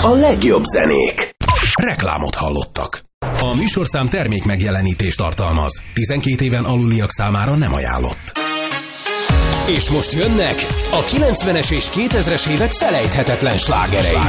a legjobb zenék. Reklámot hallottak. A műsorszám termék megjelenítést tartalmaz. 12 éven aluliak számára nem ajánlott. És most jönnek a 90-es és 2000-es évek felejthetetlen slágerei.